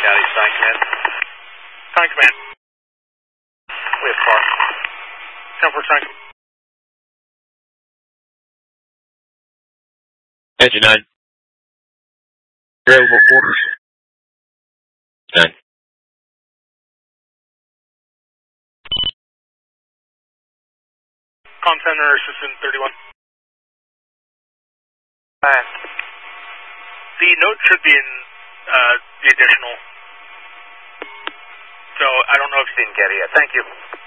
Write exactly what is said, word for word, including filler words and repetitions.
County, Sign Command. Sign Command. We have car. ten four Sign Command. Engine nine. Available quarters. nine. Com Center, Assistant thirty-one. Nine. The note should be in uh, the additional. So I don't know if Didn't get it yet. Thank you.